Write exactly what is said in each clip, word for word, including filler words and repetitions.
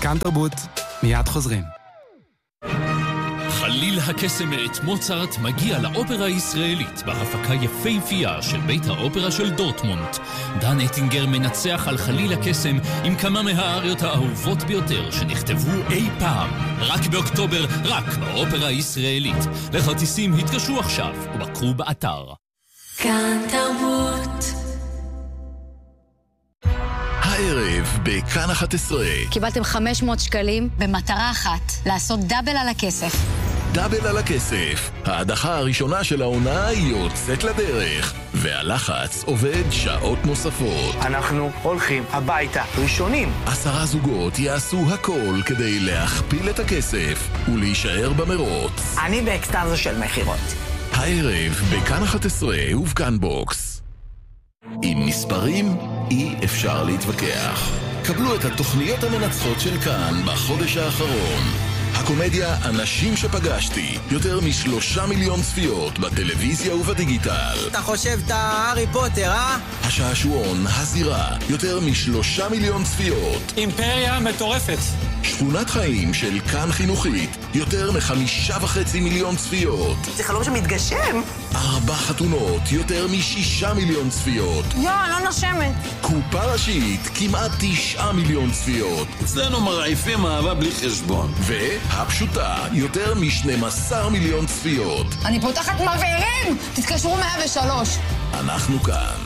כאן תרבות, מיד חוזרים. חליל הקסם מאת מוצרט מגיע לאופרה הישראלית בהפקה יפהפייה של בית האופרה של דורטמונד. דן אטינגר מנצח על חליל הקסם עם כמה מהאריות האהובות ביותר שנכתבו אי פעם. רק באוקטובר, רק באופרה הישראלית. לכרטיסים התקשרו עכשיו ובקרו באתר. כאן תרבות. הערב בכאן אחת עשרה. קיבלתם חמש מאות שקלים במטרה אחת, לעשות דאבל על הכסף. דאבל על הכסף. ההדחה הראשונה של העונה יוצאת לדרך, והלחץ עובד שעות נוספות. אנחנו הולכים הביתה ראשונים. עשרה זוגות יעשו הכל כדי להכפיל את הכסף ולהישאר במרוץ. אני באקסטאזה של מחירות. הערב בכאן אחת עשרה ובכאן בוקס. עם מספרים אי אפשר להתווכח. קבלו את התוכניות המנצחות של כאן בחודש האחרון. הקומדיה אנשים שפגשתי, יותר משלושה מיליון צפיות בטלוויזיה ובדיגיטל. אתה חושב אתה הארי פוטר, אה? השעשועון הזירה, יותר משלושה מיליון צפיות. אימפריה מטורפת. שכונת חיים של כאן חינוכית, יותר מחמישה וחצי מיליון צפיות. זה חלום שמתגשם. ארבע חתונות, יותר משישה מיליון צפיות. יו, לא נושמת. קופה ראשית, כמעט תשעה מיליון צפיות. אצלנו מרעיפים אהבה בלי חשבון. והפשוטה, יותר מ-שנים עשר מיליון צפיות. אני פותחת מבעירים! תתקשרו מאה ושלוש. אנחנו כאן.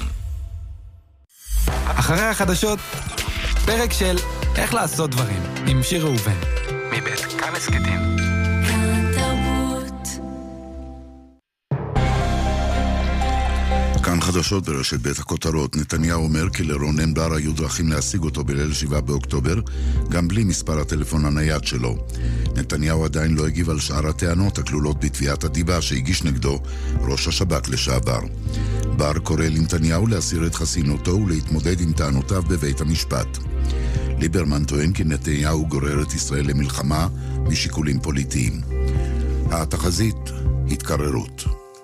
אחרי החדשות, פרק של איך לעשות דברים, עם שיר ראובן. מבית כאן הסקטים. כאן תרבות. כאן חדשות ברשת בית הכותרות. נתניהו אומר כי לרונן בר היו דרכים להשיג אותו בליל שבעה באוקטובר, גם בלי מספר הטלפון הנייד שלו. נתניהו עדיין לא הגיב על שאר הטענות הכלולות בתביעת הדיבה שהגיש נגדו ראש השב"כ לשעבר. בר קורא לנתניהו להסיר את חסינותו ולהתמודד עם טענותיו בבית המשפט. ליברמן טוען כי נתניהו גורר את ישראל למלחמה משיקולים פוליטיים. התחזית, התקררות.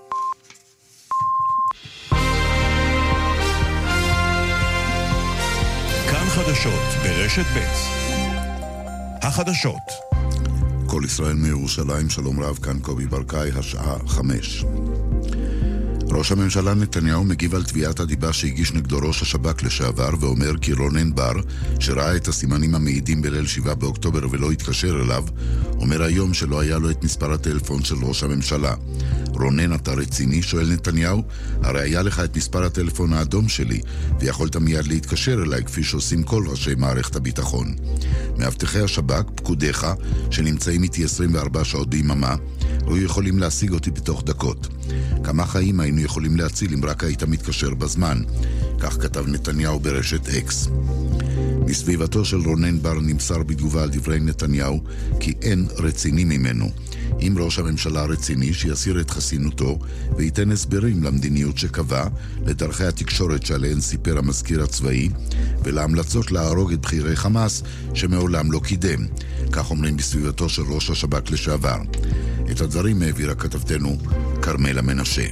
כאן חדשות ברשת ב'. החדשות. כל ישראל מירושלים, שלום רב, כאן קובי ברקאי, השעה חמש. ראש הממשלה נתניהו מגיב על תביעת הדיבה שהגיש נגדו ראש השב"כ לשעבר ואומר כי רונן בר, שראה את הסימנים המעידים בליל שבעה באוקטובר ולא התקשר אליו, אומר היום שלא היה לו את מספר הטלפון של ראש הממשלה. רונן, אתה רציני? שואל נתניהו. הרי היה לך את מספר הטלפון האדום שלי ויכולת מיד להתקשר אליי כפי שעושים כל ראשי מערכת הביטחון. מאבטחי השב"כ, פקודיך, שנמצאים איתי עשרים וארבע שעות ביממה, היו יכולים להשיג אותי בתוך דקות. כמה חיים היינו יכולים להציל אם רק היית מתקשר בזמן, כך כתב נתניהו ברשת אקס. מסביבתו של רונן בר נמסר בתגובה על דברי נתניהו כי אין רציני ממנו. אם ראש הממשלה רציני, שיסיר את חסינותו וייתן הסברים למדיניות שקבע, לדרכי התקשורת שעליהן סיפר המזכיר הצבאי, ולהמלצות להרוג את בחירי חמאס שמעולם לא קידם. כך אומרים בסביבתו של ראש השב"כ לשעבר. את הדברים העבירה כתבתנו קרמלה מנשה.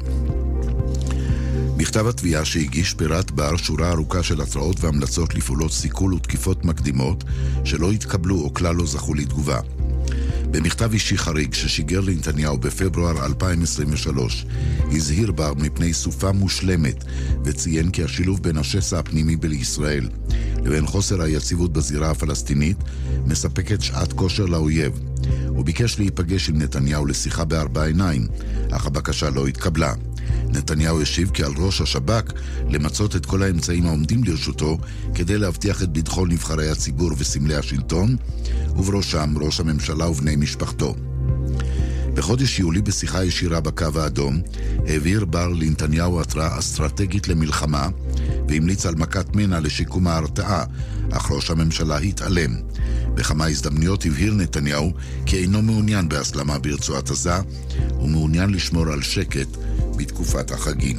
בכתב התביעה שהגיש פירט בר שורה ארוכה של התראות והמלצות לפעולות סיכול ותקיפות מקדימות שלא התקבלו או כלל לא זכו לתגובה. במכתב אישי חריג ששיגר לנתניהו בפברואר אלפיים עשרים ושלוש, הזהיר בר מפני סופה מושלמת וציין כי השילוב בין השסע הפנימי בישראל לבין חוסר היציבות בזירה הפלסטינית מספקת שעת כושר לאויב. הוא ביקש להיפגש עם נתניהו לשיחה בארבע עיניים, אך הבקשה לא התקבלה. נתניהו השיב כי על ראש השב"כ למצות את כל האמצעים העומדים לרשותו כדי להבטיח את ביטחון נבחרי הציבור וסמלי השלטון, ובראשם ראש הממשלה ובני משפחתו. בחודש יולי בשיחה ישירה בקו האדום העביר בר לנתניהו התראה אסטרטגית למלחמה והמליץ על מכת מנע לשיקום ההרתעה, אך ראש הממשלה התעלם. בכמה הזדמנויות הבהיר נתניהו כי אינו מעוניין בהסלמה ברצועת עזה, הוא מעוניין לשמור על שקט בתקופת החגים.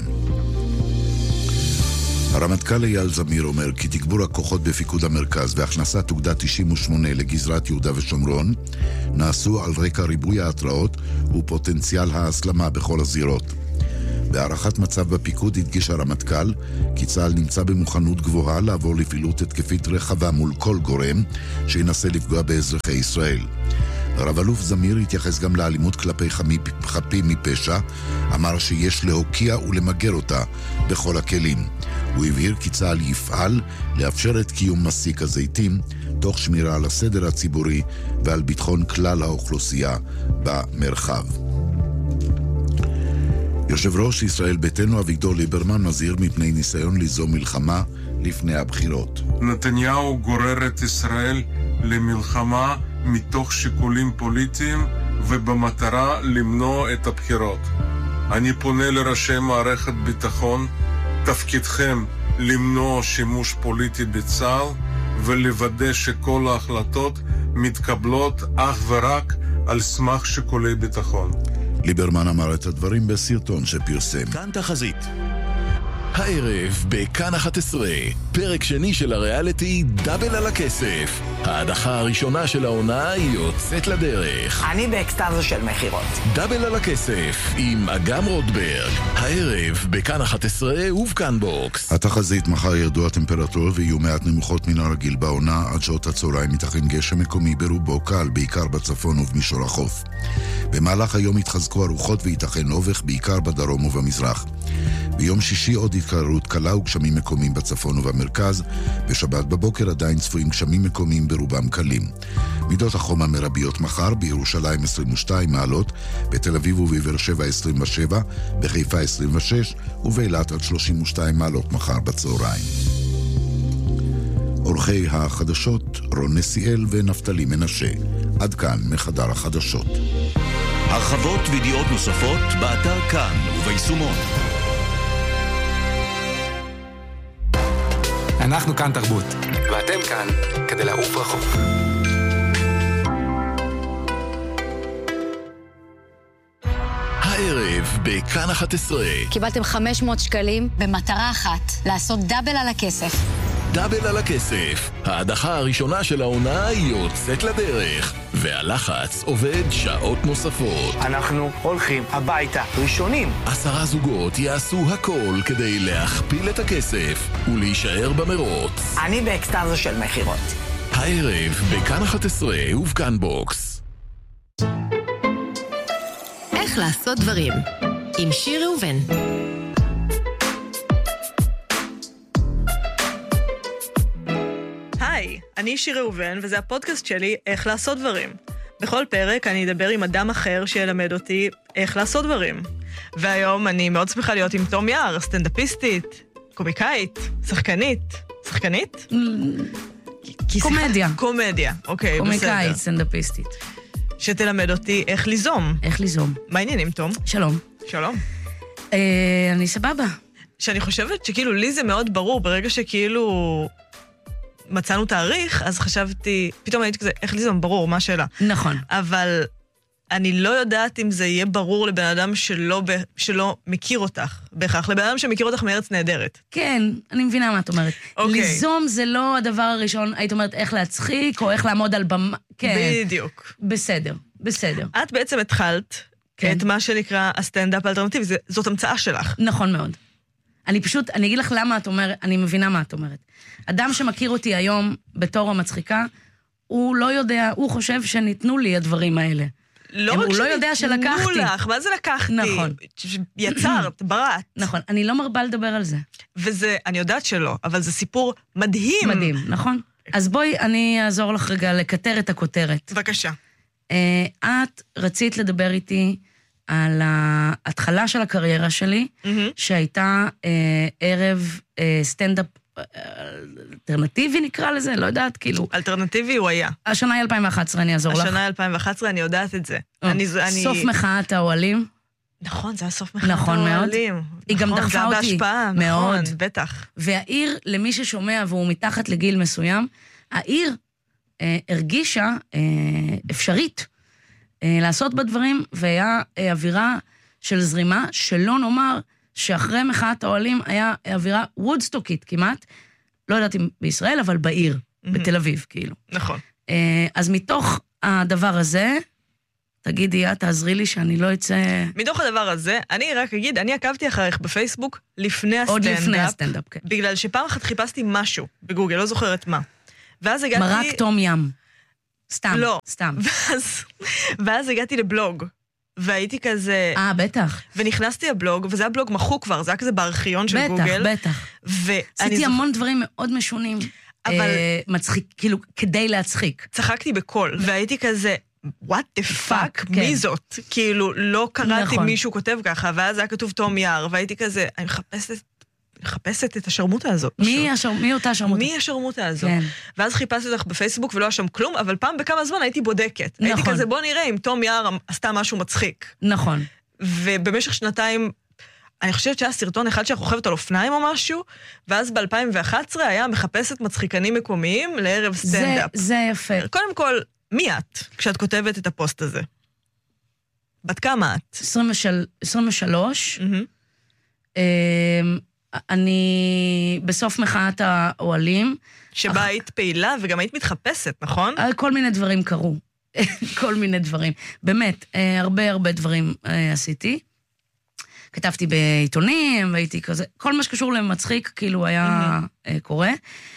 הרמטכ"ל אייל זמיר אומר כי תגבור הכוחות בפיקוד המרכז והכנסת אוגדה תשעים ושמונה לגזרת יהודה ושומרון נעשו על רקע ריבוי ההתראות ופוטנציאל ההסלמה בכל הזירות. בהערכת מצב בפיקוד הדגיש הרמטכ"ל כי צה"ל נמצא במוכנות גבוהה לעבור לפעילות התקפית רחבה מול כל גורם שינסה לפגוע באזרחי ישראל. רב אלוף זמיר התייחס גם לאלימות כלפי חפים מפשע, אמר שיש להוקיע ולמגר אותה בכל הכלים. הוא הבהיר כי צה"ל יפעל לאפשר את קיום מסיק הזיתים, תוך שמירה על הסדר הציבורי ועל ביטחון כלל האוכלוסייה במרחב. יושב ראש ישראל ביתנו אביגדור ליברמן מזהיר מפני ניסיון ליזום מלחמה לפני הבחירות. נתניהו גורר את ישראל למלחמה מתוך שיקולים פוליטיים ובמטרה למנוע את הבחירות. אני פונה לראשי מערכת ביטחון, תפקידכם למנוע שימוש פוליטי בצה"ל ולוודא שכל ההחלטות מתקבלות אך ורק על סמך שיקולי ביטחון. ליברמן אמר את הדברים בסרטון שפרסם. כאן תחזית. הערב בכאן אחת עשרה, פרק שני של הריאליטי דאבל על הכסף. ההדחה הראשונה של העונה יוצאת לדרך. אני באקסטאזה של מחירות. דאבל על הכסף עם אגם רוטברג. הערב בכאן אחת עשרה ובכאן בוקס. התחזית: מחר ירדו הטמפרטורות ויהיו מעט נמוכות מן הרגיל בעונה. עד שעות הצהריים ייתכן גשם מקומי ברובו קל, בעיקר בצפון ובמישור החוף. במהלך היום יתחזקו הרוחות וייתכן אובך בעיקר בדרום ובמזרח. ביום שישי עוד התקררות קלה וגשמים מקומיים בצפון ובמרכז. בשבת בבוקר עדיין צפויים גשמים מקומיים ברובם קלים. מידות החום המרביות מחר: בירושלים עשרים ושתיים מעלות, בתל אביב ובבאר שבע עשרים ושבע, בחיפה עשרים ושש ובאילת עד שלושים ושתיים מעלות מחר בצהריים. אורחי החדשות רון נסיאל ונפתלי מנשה. עד כאן מחדר החדשות. הרחבות וידיעות נוספות באתר כאן וביישומון. אנחנו כאן תרבות, ואתם כאן כדי לעוף רחוק. הערב בכאן אחת עשרה. קיבלתם חמש מאות שקלים במטרה אחת, לעשות דאבל על הכסף. דאבל על הכסף. ההדחה הראשונה של העונה יוצאת לדרך, והלחץ עובד שעות נוספות. אנחנו הולכים הביתה ראשונים. עשרה זוגות יעשו הכל כדי להכפיל את הכסף ולהישאר במרוץ. אני באקסטאזה של מחירות. הערב בכאן אחת עשרה ובכאן בוקס. איך לעשות דברים עם שיר ראובן. היי, אני שיר ראובן, וזה הפודקאסט שלי, איך לעשות דברים. בכל פרק אני אדבר עם אדם אחר שילמד אותי איך לעשות דברים. והיום אני מאוד שמחה להיות עם תום יער, סטנדאפיסטית, קומיקאית, שחקנית. שחקנית? קומדיה. קומדיה, אוקיי, בסדר. קומיקאית, סטנדאפיסטית. שתלמד אותי איך ליזום. איך ליזום. מה העניינים, תום? שלום. שלום. אה, אני סבבה. שאני חושבת שכאילו לי זה מאוד ברור, ברגע שכאילו מצאנו תאריך, אז חשבתי, פתאום הייתי כזה, איך ליזום, ברור, מה השאלה? נכון. אבל אני לא יודעת אם זה יהיה ברור לבן אדם שלא, שלא מכיר אותך, בהכרח, לבן אדם שמכיר אותך מארץ נהדרת. כן, אני מבינה מה את אומרת. אוקיי. ליזום זה לא הדבר הראשון, היית אומרת איך להצחיק, או איך לעמוד על במה. כן. בדיוק. בסדר, בסדר. את בעצם התחלת כן. את מה שנקרא הסטנדאפ האלטרנטיבי, זאת המצאה שלך. נכון מאוד. אני פשוט, אני אגיד לך למה את אומרת, אני מבינה מה את אומרת. אדם שמכיר אותי היום בתור המצחיקה, הוא לא יודע, הוא חושב שניתנו לי הדברים האלה. לא הם, רק הוא לא יודע שלקחתי. לך, מה זה לקחתי? נכון. יצרת, בראת. נכון, אני לא מרבה לדבר על זה. וזה, אני יודעת שלא, אבל זה סיפור מדהים. מדהים, נכון. אז בואי, אני אעזור לך רגע לקטר את הכותרת. בבקשה. את רצית לדבר איתי על ההתחלה של הקריירה שלי, שהייתה ערב סטנדאפ אלטרנטיבי נקרא לזה, לא יודעת, כאילו. אלטרנטיבי הוא היה. השנה היא אלפיים ואחת עשרה, אני אעזור לך. השנה אלפיים ואחת עשרה, אני יודעת את זה. סוף מחאת האוהלים. נכון, זה היה סוף מחאת האוהלים. היא גם דחפה אותי. זה בהשפעה, נכון, בטח. והעיר, למי ששומע והוא מתחת לגיל מסוים, העיר הרגישה אפשרית לעשות בדברים, והיה אווירה של זרימה, שלא נאמר שאחרי מחאת האוהלים היה אווירה וודסטוקית כמעט, לא יודעת אם בישראל, אבל בעיר, בתל אביב, כאילו. נכון. אז מתוך הדבר הזה, תגידי, את תעזרי לי שאני לא אצא... מתוך הדבר הזה, אני רק אגיד, אני עקבתי אחריך בפייסבוק לפני הסטנדאפ. עוד לפני הסטנדאפ, כן. בגלל שפעם אחת חיפשתי משהו בגוגל, לא זוכרת מה. ואז הגעתי... מרק תום ים. סתם, לא. סתם. ואז, ואז הגעתי לבלוג, והייתי כזה... אה, בטח. ונכנסתי לבלוג, וזה היה בלוג מחוק כבר, זה היה כזה בארכיון של בטח, גוגל. בטח, בטח. עשיתי זוכ... המון דברים מאוד משונים. אבל... אה, מצחיק, כאילו, כדי להצחיק. צחקתי בקול, והייתי כזה... what the fuck, מי זאת? כאילו, לא קראתי מישהו כותב ככה, ואז היה כתוב תום יער, והייתי כזה, אני מחפשת, מחפשת את השרמוטה הזאת. מי אותה השרמוטה? מי השרמוטה הזאת? ואז חיפשתי אותך בפייסבוק ולא היה שם כלום, אבל פעם בכמה זמן הייתי בודקת. הייתי כזה, בוא נראה אם תום יער עשתה משהו מצחיק. נכון. ובמשך שנתיים, אני חושבת שהיה סרטון אחד שאת רוכבת על אופניים או משהו, ואז ב-אלפיים ואחת עשרה היה מחפשת מצחיקנים מקומיים לערב סטנדאפ. זה יפה. קודם כל, מי את, כשאת כותבת את הפוסט הזה? בת כמה את? עשרים ושלוש. אני בסוף מחאת האוהלים. שבה היית פעילה וגם היית מתחפשת, נכון? כל מיני דברים קרו. כל מיני דברים. באמת, הרבה הרבה דברים עשיתי. כתבתי בעיתונים, והייתי כזה, כל מה שקשור למצחיק, כאילו היה קורה.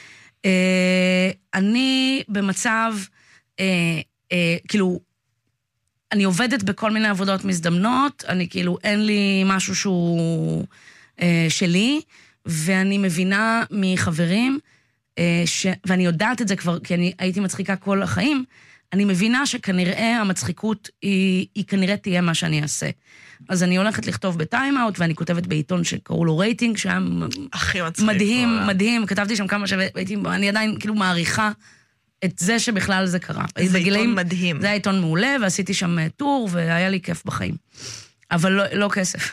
אני במצב... אה, אה, כאילו, אני עובדת בכל מיני עבודות מזדמנות, אני כאילו, אין לי משהו שהוא אה, שלי, ואני מבינה מחברים, אה, ש... ואני יודעת את זה כבר, כי אני הייתי מצחיקה כל החיים, אני מבינה שכנראה המצחיקות היא, היא כנראה תהיה מה שאני אעשה. אז אני הולכת לכתוב בטיים-אאוט, ואני כותבת בעיתון שקראו לו רייטינג, שהיה מדהים, מדהים, כתבתי שם כמה שהייתי, אני עדיין כאילו מעריכה, את זה שבכלל זה קרה. זה עיתון מדהים. זה היה עיתון מעולה, ועשיתי שם טור, והיה לי כיף בחיים. אבל לא, לא כסף.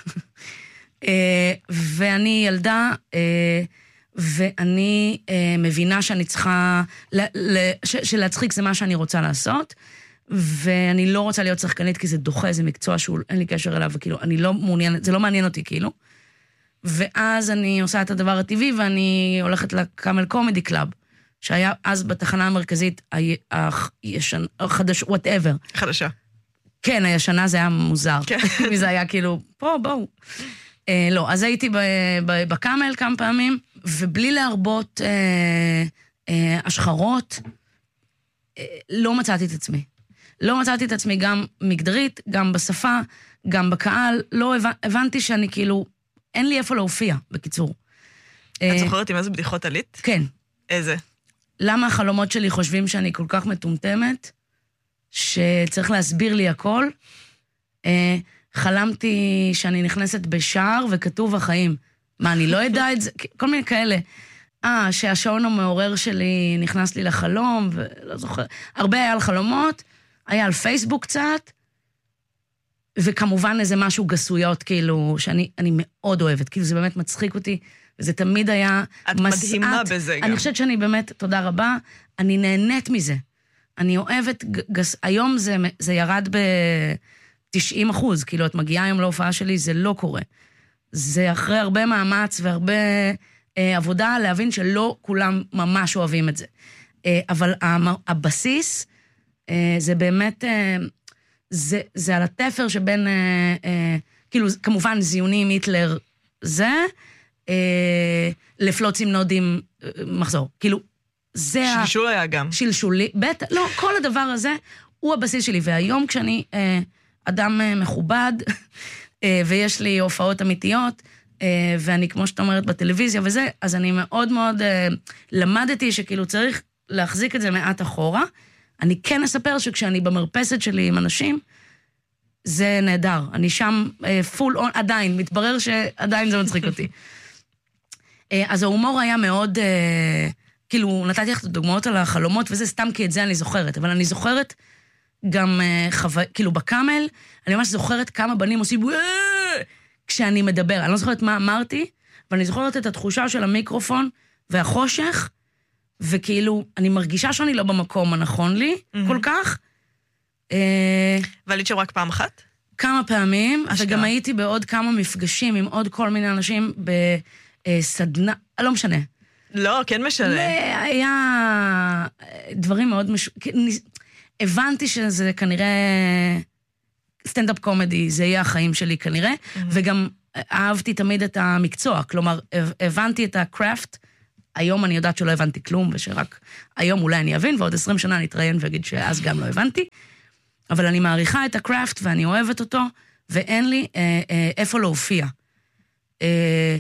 ואני ילדה, ואני מבינה שאני צריכה, שלהצחיק זה מה שאני רוצה לעשות, ואני לא רוצה להיות שחקנית, כי זה דוחה, זה מקצוע שאין לי קשר אליו, וכאילו, אני לא מעוניינת, זה לא מעניין אותי, כאילו. ואז אני עושה את הדבר הטבעי, ואני הולכת לקאמל קומדי קלאב. שהיה אז בתחנה המרכזית, הישן, חדש, whatever. חדשה. כן, הישנה זה היה מוזר. כן. זה היה כאילו, פה, בואו. אה, לא, אז הייתי בקאמל כמה פעמים, ובלי להרבות אה, אה, השחרות, אה, לא מצאתי את עצמי. לא מצאתי את עצמי גם מגדרית, גם בשפה, גם בקהל. לא הבנתי שאני כאילו, אין לי איפה להופיע, בקיצור. את זוכרת עם איזה בדיחות עלית? כן. איזה? למה החלומות שלי חושבים שאני כל כך מטומטמת, שצריך להסביר לי הכל? אה, חלמתי שאני נכנסת בשער וכתוב החיים. מה, אני לא יודע את זה? כל מיני כאלה. אה, שהשעון המעורר שלי נכנס לי לחלום, ולא זוכר. הרבה היה על חלומות, היה על פייסבוק קצת, וכמובן איזה משהו גסויות, כאילו, שאני אני מאוד אוהבת, כאילו זה באמת מצחיק אותי, וזה תמיד היה את מסעת. את מדהימה בזה גם. אני חושבת שאני באמת, תודה רבה, אני נהנית מזה. אני אוהבת, גס, היום זה, זה ירד ב-תשעים אחוז, כאילו את מגיעה היום להופעה שלי, זה לא קורה. זה אחרי הרבה מאמץ והרבה אה, עבודה, להבין שלא כולם ממש אוהבים את זה. אה, אבל הבסיס, אה, זה באמת, אה, זה, זה על התפר שבין, אה, אה, כאילו, כמובן זיונים, היטלר, זה, אה, לפלוצים נודים, אה, מחזור. כאילו, זה... שלשול היה גם. שלשולי, בטח, לא, כל הדבר הזה הוא הבסיס שלי, והיום כשאני אה, אדם אה, מכובד, אה, ויש לי הופעות אמיתיות, אה, ואני, כמו שאת אומרת, בטלוויזיה וזה, אז אני מאוד מאוד אה, למדתי שכאילו צריך להחזיק את זה מעט אחורה. אני כן אספר שכשאני במרפסת שלי עם אנשים, זה נהדר. אני שם פול און, עדיין, מתברר שעדיין זה מצחיק אותי. אז ההומור היה מאוד, כאילו, נתתי לך את הדוגמאות על החלומות, וזה סתם כי את זה אני זוכרת, אבל אני זוכרת גם, כאילו, בקאמל, אני ממש זוכרת כמה בנים עושים, כשאני מדבר. אני לא זוכרת מה אמרתי, אבל אני זוכרת את התחושה של המיקרופון והחושך, וכאילו, אני מרגישה שאני לא במקום הנכון לי, כל כך. ועלית שם רק פעם אחת? כמה פעמים, וגם הייתי בעוד כמה מפגשים עם עוד כל מיני אנשים בסדנה, לא משנה. לא, כן משנה. היה דברים מאוד מש... הבנתי שזה כנראה סטנדאפ קומדי, זה יהיה החיים שלי כנראה, וגם אהבתי תמיד את המקצוע, כלומר, הבנתי את הקראפט, היום אני יודעת שלא הבנתי כלום, ושרק היום אולי אני אבין, ועוד עשרים שנה אני אתראיין ואגיד שאז גם לא הבנתי, אבל אני מעריכה את הקראפט, ואני אוהבת אותו, ואין לי אה, אה, איפה להופיע. אה,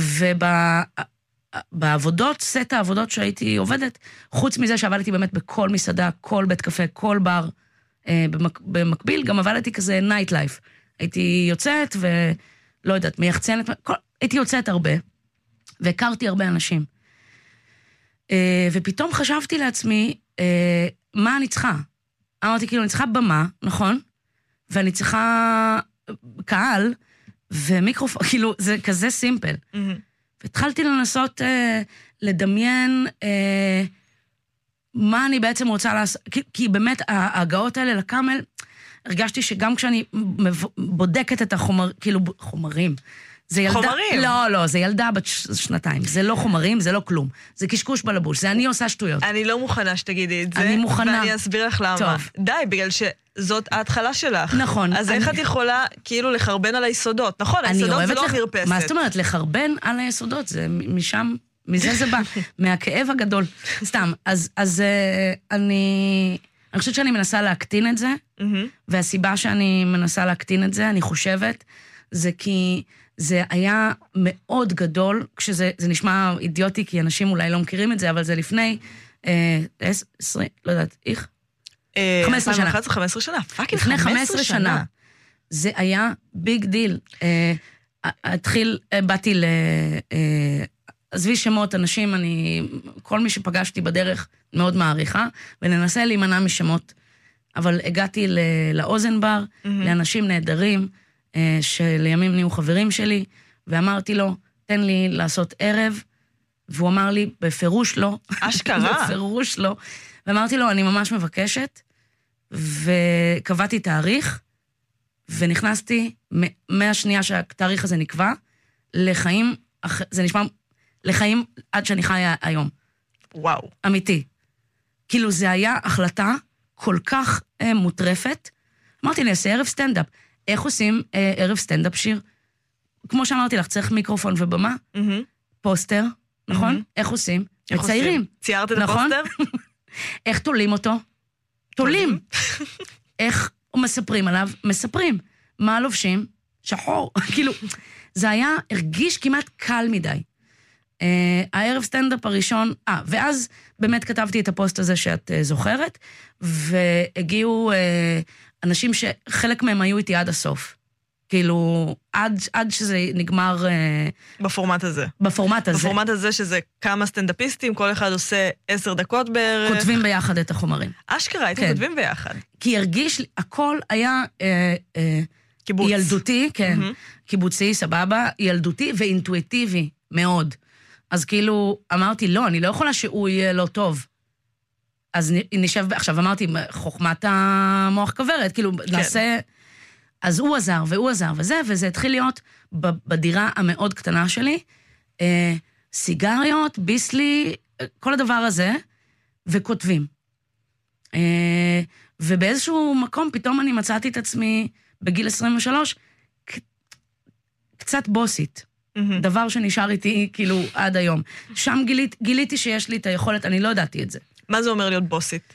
ובעבודות, סט העבודות שהייתי עובדת, חוץ מזה שעבדתי באמת בכל מסעדה, כל בית קפה, כל בר, אה, במק, במקביל, גם עבדתי כזה נייט לייף. הייתי יוצאת ולא יודעת, מייחצנת, כל, הייתי יוצאת הרבה, והכרתי הרבה אנשים. אה, ופתאום חשבתי לעצמי, אה, מה אני צריכה? אמרתי, כאילו, אני צריכה במה, נכון? ואני צריכה קהל, ומיקרופון, כאילו, זה כזה סימפל. Mm-hmm. והתחלתי לנסות אה, לדמיין אה, מה אני בעצם רוצה לעשות, כי, כי באמת ההגעות האלה לקאמל, הרגשתי שגם כשאני בודקת את החומר, כאילו, חומרים, זה ילדה, חומרים? לא, לא, זה ילדה בת שנתיים, זה לא חומרים, זה לא כלום, זה קשקוש בלבוש, זה אני עושה שטויות. אני לא מוכנה שתגידי את זה, אני מוכנה. ואני אסביר לך למה. טוב. די, בגלל שזאת ההתחלה שלך. נכון. אז אני... איך את יכולה כאילו לחרבן על היסודות? נכון, היסודות זה לא לח... מרפסת. מה זאת אומרת? לחרבן על היסודות, זה משם, מזה זה בא, מהכאב הגדול. סתם, אז, אז uh, אני, אני חושבת שאני מנסה להקטין את זה, mm-hmm. והסיבה שאני מנסה להקטין את זה, אני חושבת, זה כי זה היה מאוד גדול, כשזה זה נשמע אידיוטי, כי אנשים אולי לא מכירים את זה, אבל זה לפני עשרים, לא יודעת, איך? חמש עשרה שנה. חמש עשרה שנה, פאקינג לפני חמש עשרה שנה. זה היה ביג דיל. התחיל, באתי ל... עזבי שמות, אנשים, אני... כל מי שפגשתי בדרך מאוד מעריכה, וננסה להימנע משמות. אבל הגעתי לאוזן בר, לאנשים נהדרים, שלימים נהיו חברים שלי, ואמרתי לו, תן לי לעשות ערב, והוא אמר לי, בפירוש לא. אשכרה. בפירוש לא. ואמרתי לו, אני ממש מבקשת, וקבעתי תאריך, ונכנסתי מהשנייה שהתאריך הזה נקבע, לחיים, זה נשמע, לחיים עד שאני חיה היום. וואו. אמיתי. כאילו זה היה החלטה כל כך אה, מוטרפת. אמרתי לי, עושה ערב סטנדאפ. איך עושים אה, ערב סטנדאפ שיר? כמו שאמרתי לך, צריך מיקרופון ובמה, mm-hmm. פוסטר, נכון? Mm-hmm. איך עושים? איך מציירים. עושים? ציירת את נכון? הפוסטר? איך תולים אותו? תולים. איך מספרים עליו? מספרים. מה לובשים? שחור. כאילו, זה היה, הרגיש כמעט קל מדי. Uh, הערב סטנדאפ הראשון, אה, ואז באמת כתבתי את הפוסט הזה שאת uh, זוכרת, והגיעו uh, אנשים שחלק מהם היו איתי עד הסוף. כאילו, עד, עד שזה נגמר... Uh, בפורמט הזה. בפורמט הזה. בפורמט הזה שזה כמה סטנדאפיסטים, כל אחד עושה עשר דקות בערך. כותבים ביחד את החומרים. אשכרה, הייתם כן. כותבים ביחד. כי הרגיש לי, הכל היה... Uh, uh, קיבוץ. ילדותי, כן. Mm-hmm. קיבוצי, סבבה, ילדותי ואינטואיטיבי מאוד. אז כאילו, אמרתי, לא, אני לא יכולה שהוא יהיה לא טוב. אז נשב, עכשיו אמרתי, חוכמת המוח כברת, כאילו, כן. נעשה... אז הוא עזר, והוא עזר, וזה, וזה התחיל להיות בדירה המאוד קטנה שלי, אה, סיגריות, ביסלי, כל הדבר הזה, וכותבים. אה, ובאיזשהו מקום, פתאום אני מצאתי את עצמי, בגיל עשרים ושלוש, קצת בוסית. Mm-hmm. דבר שנשאר איתי כאילו עד היום. שם גילית, גיליתי שיש לי את היכולת, אני לא ידעתי את זה. מה זה אומר להיות בוסית?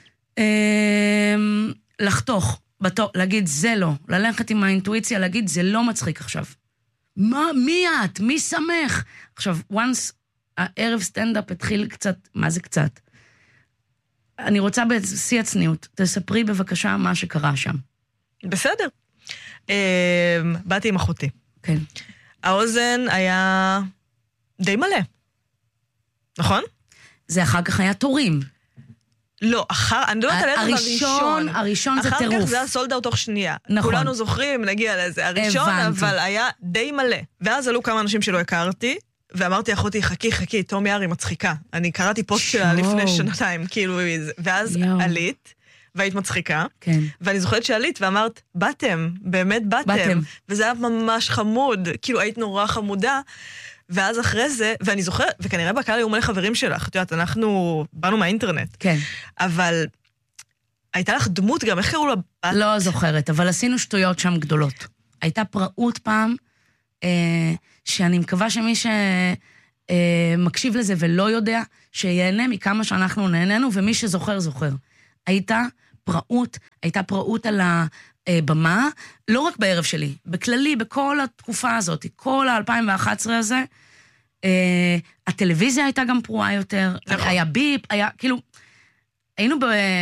לחתוך, בתור, להגיד זה לא, ללכת עם האינטואיציה, להגיד זה לא מצחיק עכשיו. מה, מי את? מי שמח? עכשיו, once הערב סטנדאפ התחיל קצת, מה זה קצת? אני רוצה בשיא הצניעות, תספרי בבקשה מה שקרה שם. בסדר. באתי עם אחותי. כן. האוזן היה די מלא. נכון? זה אחר כך היה תורים. לא, אחר, אני לא יודעת על איזה הראשון. הראשון זה טירוף. אחר כך זה היה סולד אאוט תוך שנייה. נכון. כולנו זוכרים, נגיע לזה. הראשון, אבל היה די מלא. ואז עלו כמה אנשים שלא הכרתי, ואמרתי, אחותי, חכי, חכי, תום יער היא מצחיקה. אני קראתי פוסט שלה לפני שנתיים, כאילו, ואז עלית, והיית מצחיקה, כן. ואני זוכרת שעלית ואמרת, באתם, באמת באתם, באתם. וזה היה ממש חמוד, כאילו היית נורא חמודה, ואז אחרי זה, ואני זוכרת, וכנראה בקהל היו מלא חברים שלך, את יודעת, אנחנו באנו מהאינטרנט, כן. אבל הייתה לך דמות גם, איך קראו לה? לא זוכרת, אבל עשינו שטויות שם גדולות. הייתה פראות פעם, אה, שאני מקווה שמי שמקשיב לזה ולא יודע, שיהנה מכמה שאנחנו נהנינו, ומי שזוכר, זוכר. הייתה פראות, הייתה פראות על הבמה, לא רק בערב שלי, בכללי, בכל התקופה הזאת, כל ה-אלפיים ואחת עשרה הזה, אה, הטלוויזיה הייתה גם פרועה יותר, נכון. היה ביפ, היה כאילו, היינו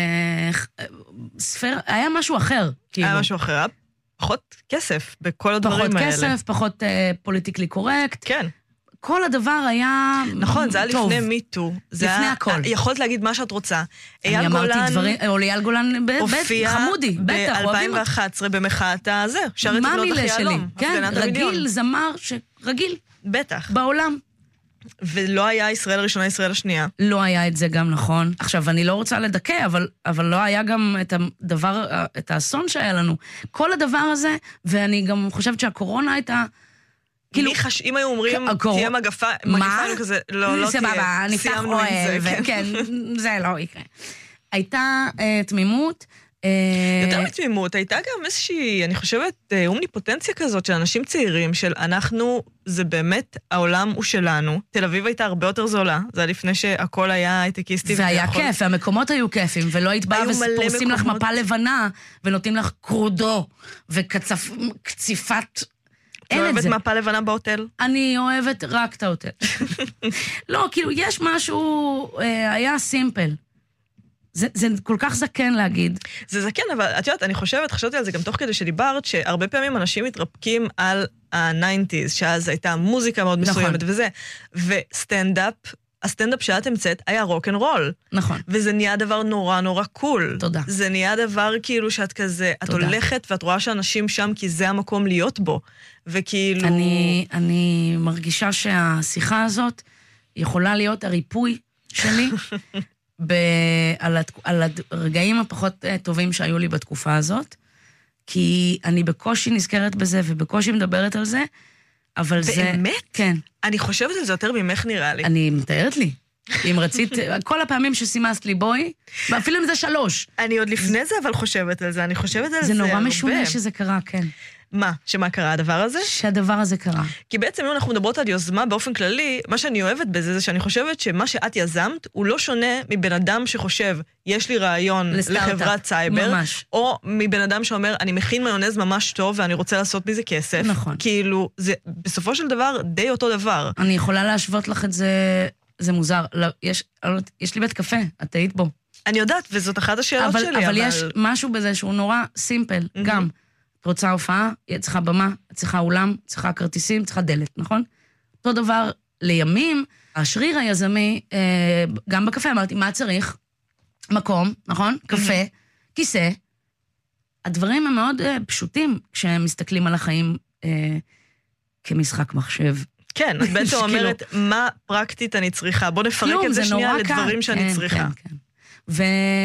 בספר, היה משהו אחר. כאילו. היה משהו אחר, פחות כסף בכל הדברים פחות האלה. פחות כסף, פחות אה, פוליטיקלי קורקט. כן. כל הדבר היה נכון, זה היה טוב. לפני מיטו. לפני היה, הכל. יכולת להגיד מה שאת רוצה. אני אמרתי דברים, או אייל גולן, בטח, חמודי, בטח, ב-אלפיים ואחת עשרה במחאת הזה, שרת לבנות אחי אלום. כן, רגיל, זמר, רגיל. בטח. בעולם. ולא היה ישראל הראשונה, ישראל השנייה. לא היה את זה גם נכון. עכשיו, אני לא רוצה לדכא, אבל, אבל לא היה גם את הדבר, את האסון שהיה לנו. כל הדבר הזה, ואני גם חושבת שהקורונה הייתה, כאילו... חש... אם היו אומרים, תהיה מגפה, מגפה כזה, לא, לא תהיה, סיימנו עם זה. כן, זה לא יקרה. הייתה תמימות, יותר מתמימות, הייתה גם איזושהי, אני חושבת, אומניפוטנציה כזאת של אנשים צעירים, של אנחנו, זה באמת, העולם הוא שלנו. תל אביב הייתה הרבה יותר זולה, זה היה לפני שהכל היה הייטקיסטי. והיה כיף, והמקומות היו כיפים, ולא היית באה ופורסים לך מפה לבנה, ונותנים לך קרודו, וקציפת... את לא אוהבת מפה לבנה בהוטל? אני אוהבת רק את ההוטל. לא, כאילו, יש משהו, היה סימפל. זה, זה כל כך זקן להגיד. זה זקן, אבל את יודעת, אני חושבת, חשבתי על זה גם תוך כדי שדיברת, שהרבה פעמים אנשים מתרפקים על ה-תשעים, שאז הייתה מוזיקה מאוד מסוימת נכון. וזה, וסטנדאפ, הסטנדאפ שאת המצאת היה רוק אנד רול. נכון. וזה נהיה דבר נורא נורא קול. תודה. זה נהיה דבר כאילו שאת כזה, את תודה. הולכת ואת רואה שאנשים שם כי זה המקום להיות בו. וכאילו... אני, אני מרגישה שהשיחה הזאת יכולה להיות הריפוי שלי, ב- על, הת- על הרגעים הפחות טובים שהיו לי בתקופה הזאת, כי אני בקושי נזכרת בזה ובקושי מדברת על זה, אבל באמת? זה... באמת? כן. אני חושבת על זה יותר ממך נראה לי. אני מתארת לי. אם רצית, כל הפעמים שסימסת לי בואי, ואפילו אם זה שלוש. אני עוד לפני זה אבל חושבת על זה, אני חושבת על זה, זה נורא הרבה. משונה שזה קרה, כן. מה? שמה קרה הדבר הזה? שהדבר הזה קרה. כי בעצם אם אנחנו מדברות על יוזמה באופן כללי, מה שאני אוהבת בזה זה שאני חושבת שמה שאת יזמת הוא לא שונה מבן אדם שחושב, יש לי רעיון לחברת סייבר, ממש. או מבן אדם שאומר, אני מכין מיונז ממש טוב ואני רוצה לעשות מזה כסף. נכון. כאילו, זה בסופו של דבר די אותו דבר. אני יכולה להשוות לך את זה, זה מוזר. לא, יש, יש לי בית קפה, את היית בו. אני יודעת, וזאת אחת השאלות אבל, שלי. אבל, אבל יש משהו בזה שהוא נורא סימפל, mm-hmm. גם. את רוצה הופעה, את צריכה במה, את צריכה אולם, את צריכה כרטיסים, את צריכה דלת, נכון? אותו דבר לימים, השריר היזמי, אה, גם בקפה אמרתי, מה צריך? מקום, נכון? קפה, כיסא. הדברים הם מאוד אה, פשוטים כשהם מסתכלים על החיים אה, כמשחק מחשב. כן, את בעצם אומרת, מה פרקטית אני צריכה? בוא נפרק את זה שנייה לדברים שאני צריכה. כן, כן. ו...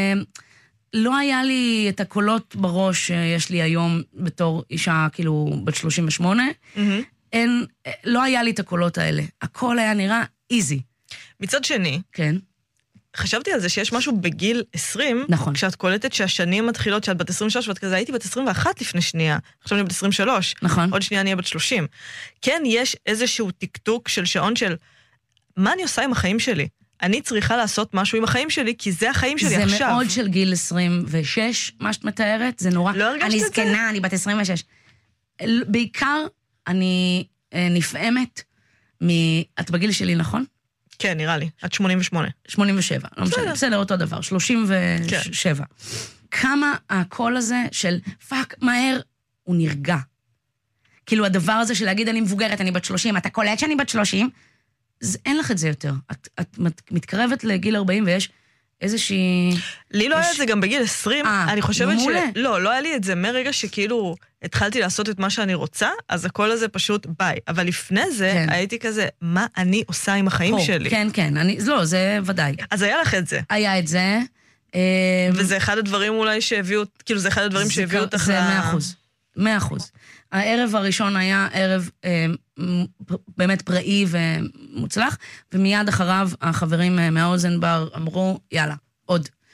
לא היה לי את הקולות בראש שיש לי היום בתור אישה, כאילו, בת שלושים ושמונה. Mm-hmm. אין, לא היה לי את הקולות האלה. הכל היה נראה איזי. מצד שני, כן. חשבתי על זה שיש משהו בגיל עשרים, נכון. כשאת קולטת שהשנים מתחילות, שאת בת עשרים ושלוש, ואת כזה, הייתי בת עשרים ואחת לפני שנייה, עכשיו אני בת עשרים ושלוש. נכון. עוד שנייה אני בת שלושים. כן, יש איזשהו טקטוק של שעון של, מה אני עושה עם החיים שלי? אני צריכה לעשות משהו עם החיים שלי, כי זה החיים שלי זה עכשיו. זה מאוד של גיל עשרים ושש, מה שאת מתארת, זה נורא. לא הרגשת את זה? אני זקנה, אני בת עשרים ושש. בעיקר, אני נפעמת מ... את בגיל שלי, נכון? כן, נראה לי. את שמונים ושמונה. שמונים ושבע, לא משנה. בסדר, אותו דבר, שלושים ושבע. כמה הקול הזה של פאק, מהר, הוא נרגע. כאילו הדבר הזה של להגיד, אני מבוגרת, אני בת שלושים, אתה קולט שאני בת שלושים, אז אין לך את זה יותר. את, את מתקרבת לגיל ארבעים ויש איזושהי... לי לא יש... היה את זה גם בגיל עשרים. 아, אני חושבת מולה. ש... לא, לא היה לי את זה מרגע שכאילו התחלתי לעשות את מה שאני רוצה, אז הכל הזה פשוט ביי. אבל לפני זה כן. הייתי כזה, מה אני עושה עם החיים פה, שלי? כן, כן. אני, לא, זה ודאי. אז היה לך את זה. היה את זה. וזה אחד הדברים אולי שהביאו, כאילו זה אחד הדברים שהביאו אותך... זה מאה אחוז. מאה אחוז. הערב הראשון היה ערב אה, באמת פראי ומוצלח, ומיד אחריו החברים מהאוזן בר אמרו, יאללה, עוד.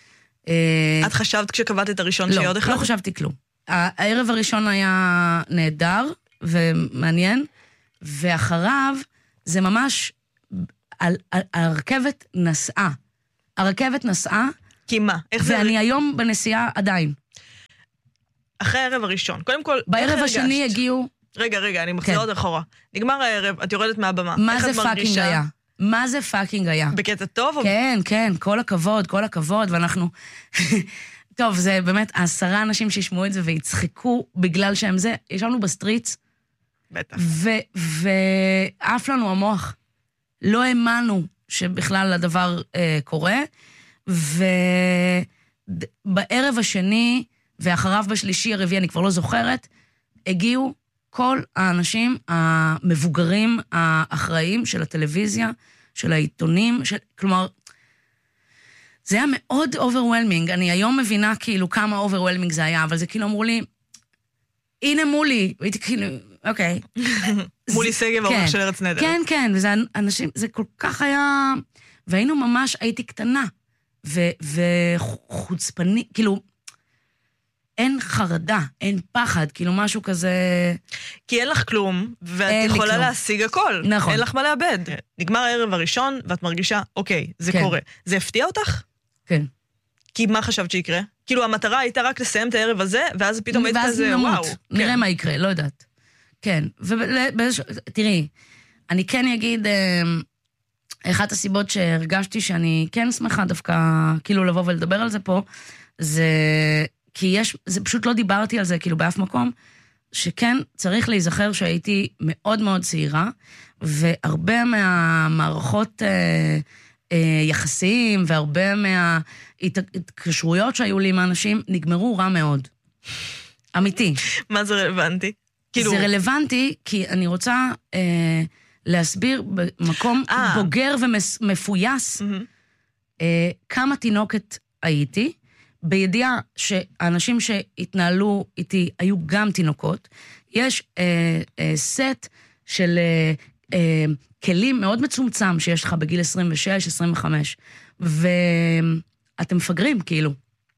את חשבת כשקבעת את הראשון לא, שיהיה עוד אחד? לא חשבתי כלום. הערב הראשון היה נהדר ומעניין, ואחריו זה ממש, הרכבת נסעה. הרכבת נסעה. כי מה? ואני היום בנסיעה עדיין. אחרי הערב הראשון. קודם כל, בערב השני הגיעו... רגע, רגע, אני מחזיר עוד אחורה. נגמר הערב, את יורדת מהבמה. מה זה פאקינג היה? מה זה פאקינג היה? בקטע טוב? כן, כן, כל הכבוד, כל הכבוד, ואנחנו... טוב, זה באמת, העשרה אנשים שישמעו את זה ויצחקו בגלל שהם זה, ישבנו בסטריץ, בטח. ועף לנו המוח. לא האמנו שבכלל הדבר אה, קורה, ובערב השני, ואחריו בשלישי הרביעי, אני כבר לא זוכרת, הגיעו כל האנשים המבוגרים, האחראים של הטלוויזיה, של העיתונים, של... כלומר, זה היה מאוד overwhelming. אני היום מבינה כאילו כמה overwhelming זה היה, אבל זה כאילו אמרו לי, הנה מולי, והייתי כאילו, אוקיי. מולי סגב, העורך של ארץ נהדרת. כן, כן, וזה אנשים, זה כל כך היה... והיינו ממש, הייתי קטנה, וחוצפני, כאילו, אין חרדה, אין פחד, כאילו משהו כזה... כי אין לך כלום, ואת יכולה להשיג הכל. נכון. אין לך מה לאבד. נגמר הערב הראשון, ואת מרגישה, אוקיי, זה כן. קורה. זה הפתיע אותך? כן. כי מה חשבת שיקרה? כאילו, המטרה הייתה רק לסיים את הערב הזה, ואז פתאום היית כזה, וואו. נראה כן. מה יקרה, לא יודעת. כן, ותראי, אני כן אגיד, אחת הסיבות שהרגשתי שאני כן שמחה דווקא, כאילו לבוא ולדבר על זה פה, זה... כי יש, זה פשוט לא דיברתי על זה כאילו באף מקום, שכן צריך להיזכר שהייתי מאוד מאוד צעירה, והרבה מהמערכות אה, אה, יחסיים, והרבה מההתקשרויות שהיו לי עם האנשים, נגמרו רע מאוד. אמיתי. מה זה רלוונטי? כאילו... זה רלוונטי, כי אני רוצה אה, להסביר במקום 아. בוגר ומפויס, mm-hmm. אה, כמה תינוקת הייתי, בידיעה שהאנשים שהתנהלו איתי היו גם תינוקות, יש אה, אה, סט של אה, אה, כלים מאוד מצומצם שיש לך בגיל עשרים ושש עשרים וחמש, ואתם מפגרים כאילו.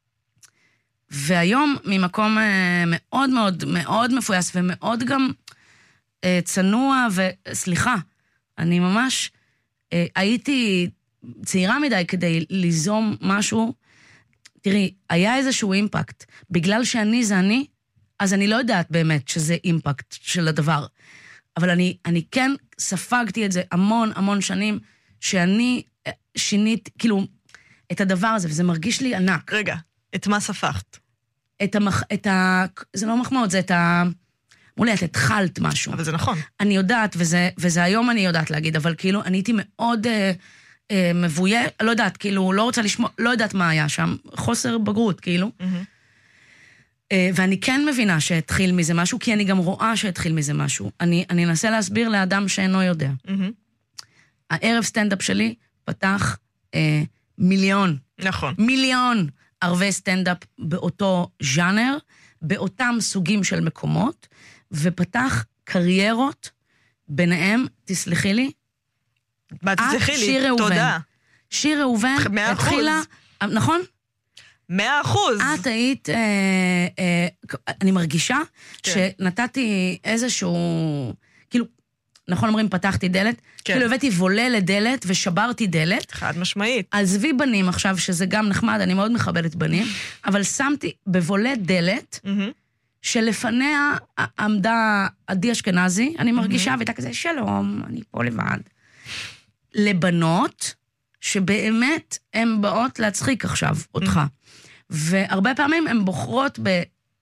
והיום ממקום אה, מאוד מאוד מאוד מפויס ומאוד גם אה, צנוע, וסליחה, אני ממש אה, הייתי צעירה מדי כדי ליזום משהו, תראי, היה איזשהו אימפקט. בגלל שאני זה אני, אז אני לא יודעת באמת שזה אימפקט של הדבר. אבל אני, אני כן ספגתי את זה המון המון שנים, שאני שינית, כאילו, את הדבר הזה, וזה מרגיש לי ענק. רגע, את מה ספגת? את המח... את ה... זה לא מחמאות, זה את ה... מולי, את התחלת משהו. אבל זה נכון. אני יודעת, וזה, וזה היום אני יודעת להגיד, אבל כאילו, אני הייתי מאוד... מבויה, לא יודעת, כאילו, לא רוצה לשמוע, לא יודעת מה היה שם, חוסר בגרות, כאילו. Mm-hmm. ואני כן מבינה שהתחיל מזה משהו, כי אני גם רואה שהתחיל מזה משהו. אני, אני אנסה להסביר לאדם שאינו יודע. Mm-hmm. הערב סטנדאפ שלי פתח אה, מיליון. נכון. מיליון ערבי סטנדאפ באותו ז'אנר, באותם סוגים של מקומות, ופתח קריירות, ביניהם, תסלחי לי, מה תצליחי לי? תודה. שיר ראובן התחילה, נכון? מאה אחוז. את היית, אני מרגישה שנתתי איזשהו, כאילו, נכון אומרים, פתחתי דלת, כאילו הבאתי וולה לדלת ושברתי דלת. חד משמעית. עזבי בנים עכשיו, שזה גם נחמד, אני מאוד מכבדת בנים, אבל שמתי בוולה דלת, שלפניה עמדה עדי אשכנזי, אני מרגישה, והייתה כזה, שלום, אני פה לבד. לבנות, שבאמת הן באות להצחיק עכשיו אותך. והרבה פעמים הן בוחרות ב...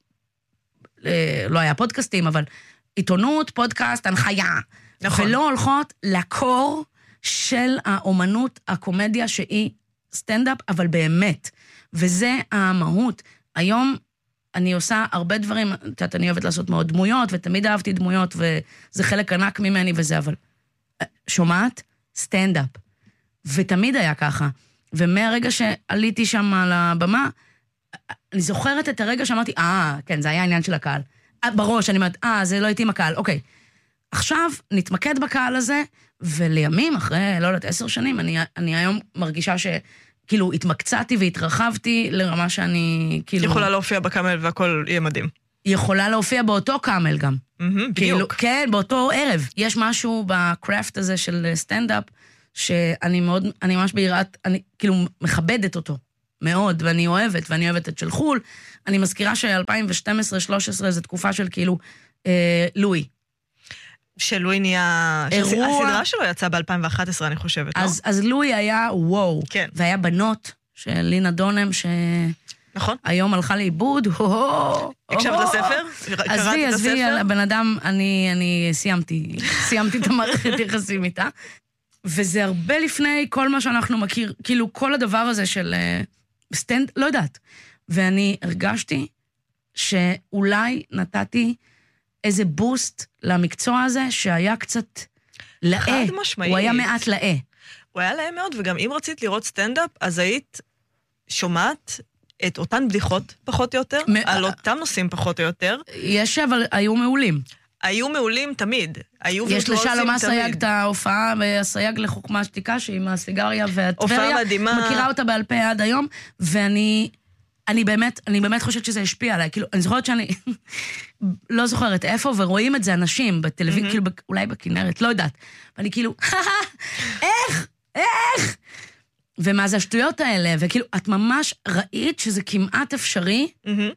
לא היה פודקאסטים, אבל עיתונות, פודקאסט, הנחיה. נכון. ולא הולכות לקור של האומנות, הקומדיה שהיא סטנדאפ, אבל באמת. וזה המהות. היום אני עושה הרבה דברים, תת, אני אוהבת לעשות מאוד דמויות, ותמיד אהבתי דמויות, וזה חלק ענק ממני וזה, אבל שומעת? סטנדאפ. ותמיד היה ככה. ומהרגע שעליתי שם על הבמה, אני זוכרת את הרגע שאמרתי, אה, כן, זה היה העניין של הקהל. בראש, אני אומרת, אה, זה לא הייתי עם הקהל, אוקיי. עכשיו, נתמקד בקהל הזה, ולימים, אחרי, לא יודעת, עשר שנים, אני, אני היום מרגישה כאילו, התמקצעתי והתרחבתי לרמה שאני, כאילו... יכולה להופיע בקאמל והכל יהיה מדהים. יכולה להופיע באותו קאמל גם. כאילו, בדיוק. כן, באותו ערב. יש משהו בקראפט הזה של סטנדאפ, שאני מאוד, אני ממש ביראת, אני כאילו מכבדת אותו מאוד, ואני אוהבת, ואני אוהבת את של חול. אני מזכירה ש-אלפיים ושתים עשרה שלוש עשרה זה תקופה של כאילו, אה, לואי. שלואי נהיה... אירוע... הסדרה שלו יצאה ב-אלפיים ואחת עשרה, אני חושבת, אז, לא? אז לואי היה וואו. כן. והיה בנות של לינה דונם, ש... נכון. היום הלכה לאיבוד, הקשבת לספר? עזבי, עזבי, הבן אדם, אני, אני סיימתי, סיימתי את המערכת יחסים איתה, וזה הרבה לפני כל מה שאנחנו מכיר, כאילו כל הדבר הזה של סטנד, לא יודעת, ואני הרגשתי שאולי נתתי איזה בוסט למקצוע הזה, שהיה קצת לאה. חד משמעית. הוא היה מעט לאה. הוא היה לאה מאוד, וגם אם רצית לראות סטנדאפ, אז היית שומעת את אותן בדיחות פחות או יותר, על אותם נושאים פחות או יותר. יש, אבל היו מעולים. היו מעולים תמיד. יש לשלום הסייג את ההופעה, והסייג לחוכמה שתיקה, שעם הסיגריה והטבריה. מכירה אותה בעל פה עד היום, ואני... אני באמת, אני באמת חושבת שזה השפיע עליי, כאילו, אני זוכרת שאני לא זוכרת איפה, ורואים את זה אנשים בטלוויזיה, כאילו, אולי בכנרת, לא יודעת. ואני כאילו, איך? איך? ומה זה השטויות האלה? וכאילו, את ממש ראית שזה כמעט אפשרי,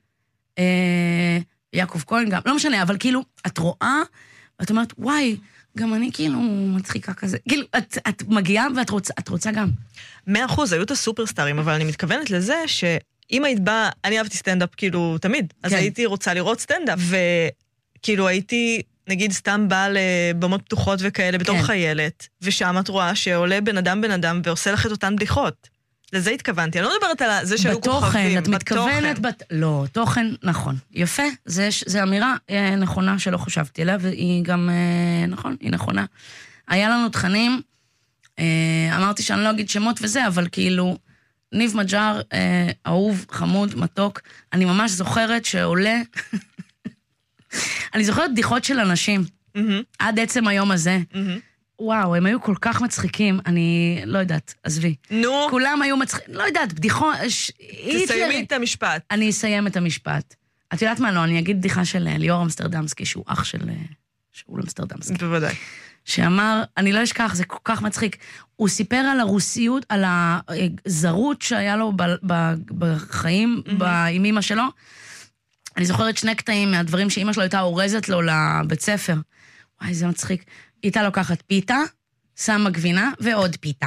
יעקב כהן גם, לא משנה, אבל כאילו, את רואה, ואת אומרת, וואי, גם אני כאילו מצחיקה כזה. כאילו, את, את מגיעה ואת רוצה, את רוצה גם. מאה אחוז, היו את הסופרסטארים, אבל אני מתכוונת לזה ש... אם היית באה, אני אהבתי סטנדאפ כאילו תמיד, אז הייתי רוצה לראות סטנדאפ, וכאילו הייתי, נגיד, סתם באה לבמות פתוחות וכאלה, בתור חיילת, ושם את רואה שעולה בן אדם בן אדם, ועושה לך את אותן בדיחות. לזה התכוונתי, אני לא מדברת על זה שהיו כוכבים. בתוכן, את מתכוונת, לא, תוכן, נכון. יפה, זו אמירה נכונה שלא חשבתי עליה, והיא גם, נכון, היא נכונה. היה לנו תכנים, אמרתי שאני לא אגיד שמות וזה, אבל כאילו, ניב מג'אר, אה, אהוב, חמוד, מתוק, אני ממש זוכרת שעולה, אני זוכרת בדיחות של אנשים, mm-hmm. עד עצם היום הזה, mm-hmm. וואו, הם היו כל כך מצחיקים, אני לא יודעת, עזבי. נו. כולם היו מצחיקים, לא יודעת, בדיחות... ש... תסיימי את המשפט. אני אסיים את המשפט. את יודעת מה, לא, אני אגיד בדיחה של ליאור אמסטרדמסקי, שהוא אח של שאול אמסטרדמסקי. בוודאי. שאמר, אני לא אשכח, זה כל כך מצחיק, הוא סיפר על הרוסיות, על הזרות שהיה לו בחיים, עם אמא שלו. אני זוכרת שני קטעים מהדברים שאמא שלו הייתה אורזת לו לבית ספר. וואי, זה מצחיק. היא הייתה לוקחת פיתה, שמה גבינה ועוד פיתה.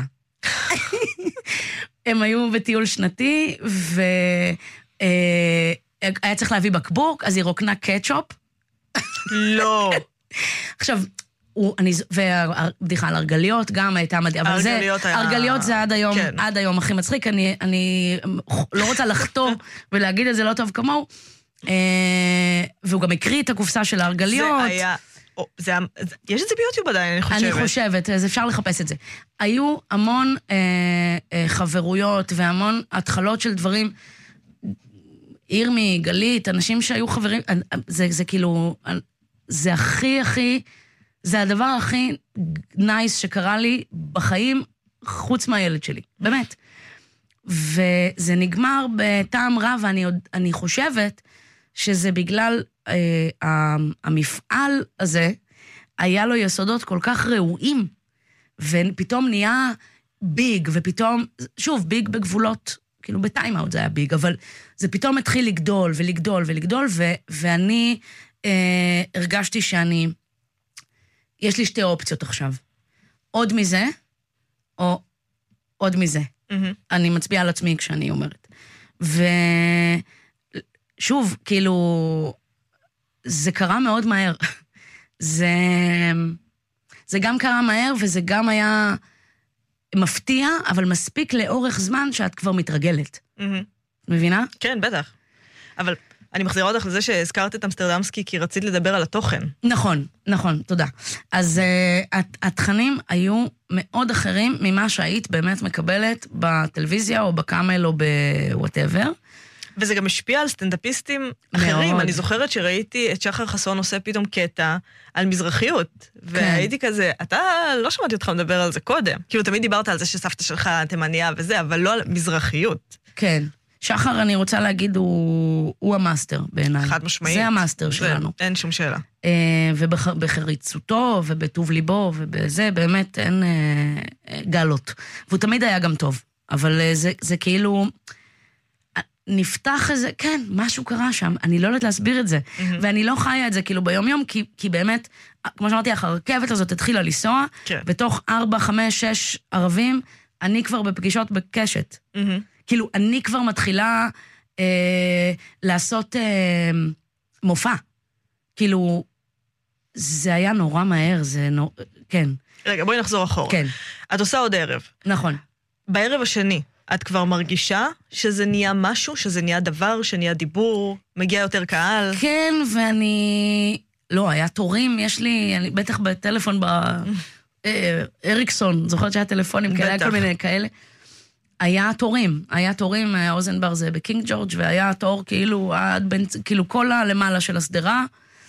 הם היו בטיול שנתי, והיה צריך להביא בקבוק, אז היא רוקנה קטשופ. לא. עכשיו, אני, והבדיחה על ארגליות גם הייתה מדהים, אבל זה, ארגליות זה עד היום, כן. עד היום הכי מצחיק, אני, אני לא רוצה לחתום ולהגיד את זה לא טוב כמוהו, והוא גם הקריא את הקופסה של הארגליות. זה היה, זה, יש את זה ביוטיוב עדיין, אני חושבת. אני חושבת, אז אפשר לחפש את זה. היו המון אה, אה, חברויות והמון התחלות של דברים, ירמי, גלית, אנשים שהיו חברים, זה, זה כאילו, זה הכי הכי, זה הדבר הכי נייס שקרה לי בחיים, חוץ מהילד שלי, באמת. וזה נגמר בטעם רע, ואני עוד, אני חושבת שזה בגלל אה, המפעל הזה, היה לו יסודות כל כך ראויים, ופתאום נהיה ביג, ופתאום, שוב, ביג בגבולות, כאילו בטיימאוט זה היה ביג, אבל זה פתאום התחיל לגדול ולגדול ולגדול, ו- ואני אה, הרגשתי שאני, יש לי שתי אופציות עכשיו. עוד מזה, או עוד מזה. Mm-hmm. אני מצביעה על עצמי כשאני אומרת. ושוב, כאילו, זה קרה מאוד מהר. זה, זה גם קרה מהר, וזה גם היה מפתיע, אבל מספיק לאורך זמן שאת כבר מתרגלת. Mm-hmm. מבינה? כן, בטח. אבל אני מחזירה אותך לזה שהזכרת את אמסטרדמסקי, כי רצית לדבר על התוכן. נכון, נכון, תודה. אז uh, התכנים היו מאוד אחרים ממה שהיית באמת מקבלת בטלוויזיה, או בקאמל, או בוואטאבר. וזה גם השפיע על סטנדאפיסטים אחרים. אני זוכרת שראיתי את שחר חסון עושה פתאום קטע על מזרחיות, והייתי כזה, אתה לא שמעתי אותך מדבר על זה קודם. כאילו תמיד דיברת על זה שסבתא שלך תימניה וזה, אבל לא על מזרחיות. כן. שחר, אני רוצה להגיד, הוא, הוא המאסטר בעיניי. חד משמעית. זה המאסטר זה, שלנו. אין שום שאלה. אה, ובחריצותו, ובטוב ליבו, ובזה באמת אין אה, גלות. והוא תמיד היה גם טוב. אבל אה, זה, זה כאילו, נפתח איזה, כן, משהו קרה שם. אני לא יודעת להסביר את זה. Mm-hmm. ואני לא חיה את זה כאילו ביום יום, כי, כי באמת, כמו שאמרתי, הרכבת הזאת התחילה לנסוע, כן. בתוך ארבע, חמש, שש ערבים, אני כבר בפגישות בקשת. Mm-hmm. כאילו, אני כבר מתחילה אה, לעשות אה, מופע. כאילו, זה היה נורא מהר, זה נורא, כן. רגע, בואי נחזור אחורה. כן. את עושה עוד ערב. נכון. בערב השני, את כבר מרגישה שזה נהיה משהו, שזה נהיה דבר, שנהיה דיבור, מגיע יותר קהל? כן, ואני... לא, היה תורים, יש לי, אני, בטח בטלפון ב... אה, אריקסון, זוכרת שהיה טלפונים כאלה, כל מיני כאלה. היה תורים, היה תורים, אוזנבר זה בקינג ג'ורג', והיה תור כאילו, עד בין, כאילו כל הלמעלה של הסדרה,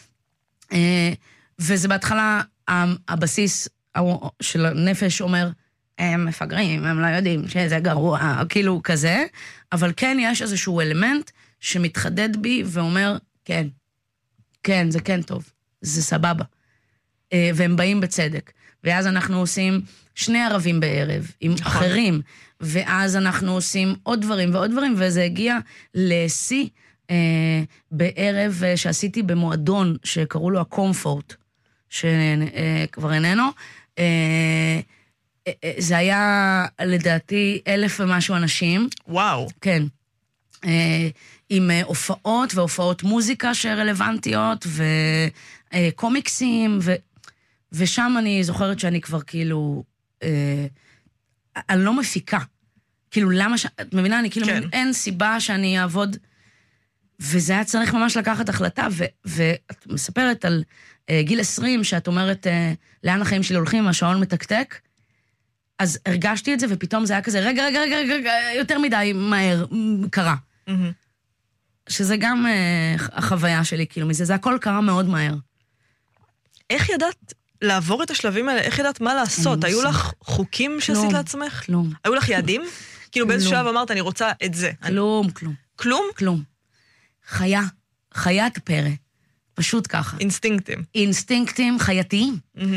וזה בהתחלה, הבסיס של הנפש אומר, הם מפגרים, הם לא יודעים שזה גרוע, כאילו כזה, אבל כן יש איזשהו אלמנט שמתחדד בי ואומר, כן, כן, זה כן טוב, זה סבבה. והם באים בצדק. ואז אנחנו עושים שני ערבים בערב, עם אחרים, ואז אנחנו עושים עוד דברים ועוד דברים, וזה הגיע לשיא אה, בערב שעשיתי במועדון, שקראו לו הקומפורט, שכבר איננו. אה, אה, זה היה לדעתי אלף ומשהו אנשים. וואו. כן. אה, עם הופעות והופעות מוזיקה שרלוונטיות, וקומיקסים, ו... ושם אני זוכרת שאני כבר כאילו, אה, אני לא מפיקה. כאילו, למה ש... את מבינה? אני כאילו, כן. אין סיבה שאני אעבוד, וזה היה צריך ממש לקחת החלטה, ו... ואת מספרת על אה, גיל עשרים, שאת אומרת, אה, לאן החיים שלי הולכים, השעון מתקתק, אז הרגשתי את זה, ופתאום זה היה כזה, רגע, רגע, רגע, רגע, רגע יותר מדי מהר, קרה. Mm-hmm. שזה גם אה, החוויה שלי, כאילו, מזה, זה הכל קרה מאוד מהר. איך ידעת לעבור את השלבים האלה? איך ידעת מה לעשות? היו לך חוקים שעשית לעצמך? כלום. היו לך יעדים? כאילו באיזה שלב אמרת, אני רוצה את זה. כלום, כלום. כלום? כלום. חיה, חיית פרא. פשוט ככה. אינסטינקטים. אינסטינקטים חייתיים.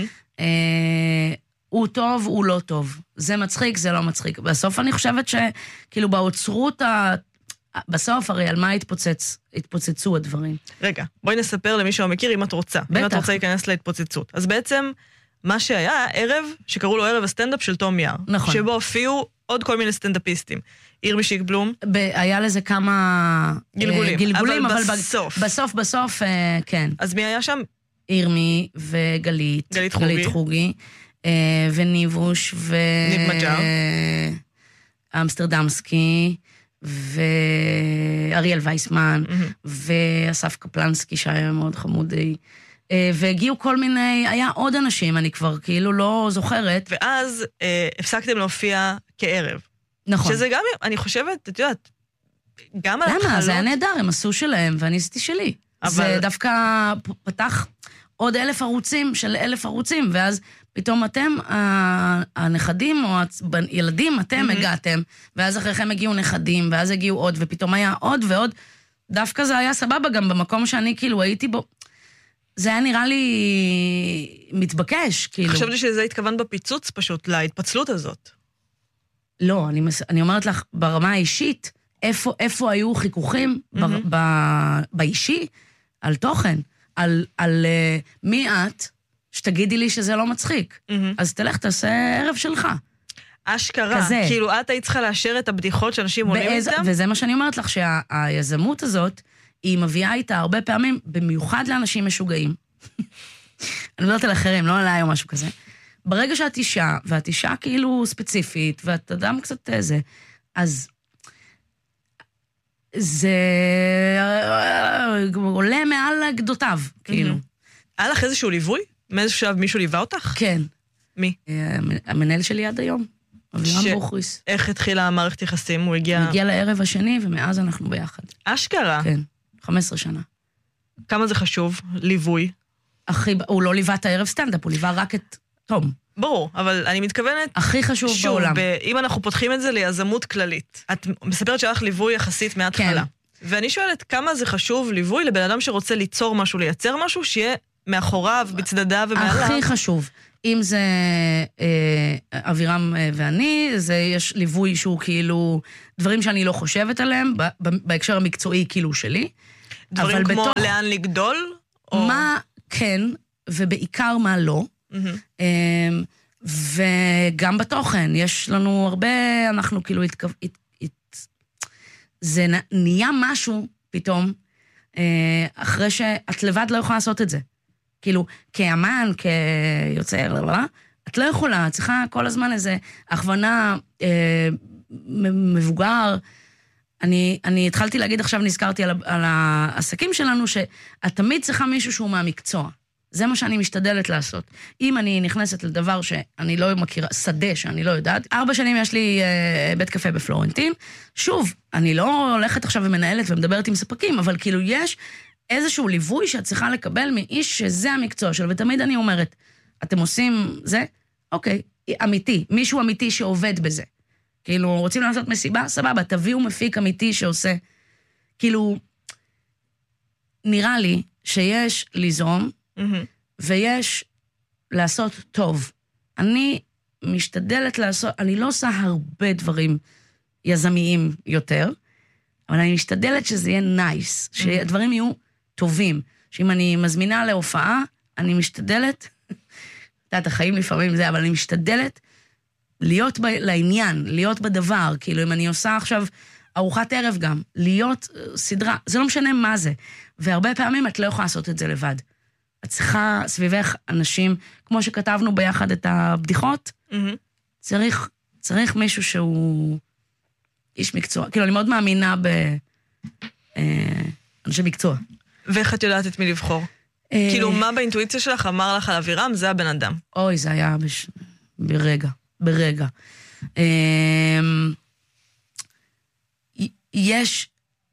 הוא טוב, הוא לא טוב. זה מצחיק, זה לא מצחיק. בסוף אני חושבת שכאילו באוצרות ה... בסוף הרי על מה התפוצץ, התפוצצו הדברים. רגע, בואי נספר למי שלא מכיר אם את רוצה. בטח. אם את רוצה להיכנס להתפוצצות. אז בעצם, מה שהיה, ערב, שקראו לו ערב הסטנדאפ של תום יער. נכון. שבו הופיעו עוד כל מיני סטנדאפיסטים. ירמי שיקבלום. ב- היה לזה כמה... גלגולים. גלגולים, אבל, אבל בסוף. בסוף, בסוף, כן. אז מי היה שם? ירמי וגלית. גלית חוגי. גלית חוגי. וניבוש ו... ניב מג'ר. אמסטרדמסקי. ואריאל וייסמן, mm-hmm. ואסף קפלנסקי שהיה מאוד חמודי, והגיעו כל מיני, היה עוד אנשים, אני כבר כאילו לא זוכרת. ואז אה, הפסקתם להופיע כערב. נכון. שזה גם, אני חושבת, את יודעת, גם על התחלות... למה? זה היה נהדר, הם עשו שלהם, ואני עשיתי שלי. אבל... זה דווקא פתח עוד אלף ערוצים של אלף ערוצים, ואז פתאום אתם, הנכדים או הילדים, אתם הגעתם, ואז אחריכם הגיעו נכדים, ואז הגיעו עוד, ופתאום היה עוד ועוד. דווקא זה היה סבבה גם במקום שאני כאילו הייתי בו. זה היה נראה לי מתבקש, כאילו. חשבתי שזה התכוון בפיצוץ פשוט, להתפצלות הזאת. לא, אני, אני אומרת לך, ברמה האישית, איפה, איפה היו חיכוכים ב, ב, באישי, על תוכן, על, על uh, מי את, שתגידי לי שזה לא מצחיק. Mm-hmm. אז תלך, תעשה ערב שלך. אשכרה. כזה. כאילו, את היית צריכה לאשר את הבדיחות שאנשים עולים באיז... איתם? וזה מה שאני אומרת לך, שהיזמות הזאת, היא מביאה איתה הרבה פעמים, במיוחד לאנשים משוגעים. אני מדברת על אחרים, לא עליי או משהו כזה. ברגע שאת אישה, ואת אישה כאילו ספציפית, ואת אדם קצת איזה, אז זה עולה מעל גדותיו, כאילו. היה לך איזשהו ליווי? מאיזשהו שלב מישהו ליווה אותך? כן. מי? המנהל שלי עד היום. אבירם בוכריס. איך התחילה מערכת יחסים? הוא הגיע... הוא הגיע לערב השני, ומאז אנחנו ביחד. אשכרה? כן, חמש עשרה שנה. כמה זה חשוב? ליווי? הכי... הוא לא ליווה את הערב סטנדאפ, הוא ליווה רק את תום. ברור, אבל אני מתכוונת... הכי חשוב שוב, בעולם. ב... אם אנחנו פותחים את זה ליזמות כללית, את מספרת שלך ליווי יחסית מההתחלה. כן. ואני שואלת, כמה זה חשוב ליווי לבן אדם שרוצה ליצור משהו, לייצר משהו, שיהיה מאחוריו, בצדדיו ומעליו? הכי חשוב. אם זה אה, אבירם אה, ואני, זה יש ליווי שהוא כאילו, דברים שאני לא חושבת עליהם, ב, ב, בהקשר המקצועי כאילו שלי. דברים כמו בתוך, לאן לגדול? או... מה כן, ובעיקר מה לא. Mm-hmm. אה, וגם בתוכן, יש לנו הרבה, אנחנו כאילו, הת, הת, הת, זה נהיה משהו פתאום, אה, אחרי שאת לבד לא יכולה לעשות את זה. כאילו, כאמן, כיוצר, את לא יכולה, צריכה כל הזמן איזו הכוונה אה, מבוגר. אני, אני התחלתי להגיד, עכשיו נזכרתי על, על העסקים שלנו, שאת תמיד צריכה מישהו שהוא מהמקצוע. זה מה שאני משתדלת לעשות. אם אני נכנסת לדבר שאני לא מכירה, שדה שאני לא יודעת, ארבע שנים יש לי אה, בית קפה בפלורנטין, שוב, אני לא הולכת עכשיו ומנהלת ומדברת עם ספקים, אבל כאילו יש... איזשהו ליווי שאת צריכה לקבל מאיש שזה המקצוע שלו, ותמיד אני אומרת, אתם עושים זה? אוקיי, אמיתי, מישהו אמיתי שעובד בזה. כאילו, רוצים לעשות מסיבה? סבבה, תביאו מפיק אמיתי שעושה. כאילו, נראה לי שיש לזרום, mm-hmm. ויש לעשות טוב. אני משתדלת לעשות, אני לא עושה הרבה דברים יזמיים יותר, אבל אני משתדלת שזה יהיה נייס, mm-hmm. שהדברים יהיו טובים, שאם אני מזמינה להופעה, אני משתדלת, יודעת, החיים לפעמים זה, אבל אני משתדלת להיות ב, לעניין, להיות בדבר, כאילו אם אני עושה עכשיו ארוחת ערב גם, להיות סדרה, זה לא משנה מה זה, והרבה פעמים את לא יכולה לעשות את זה לבד. את צריכה סביבך אנשים, כמו שכתבנו ביחד את הבדיחות, mm-hmm. צריך, צריך מישהו שהוא איש מקצוע, כאילו אני מאוד מאמינה ב... אה, אנשי מקצוע. ואיך את יודעת את מי לבחור? כאילו, מה באינטואיציה שלך אמר לך על אבירם? זה הבן אדם. אוי, זה היה ברגע, ברגע. יש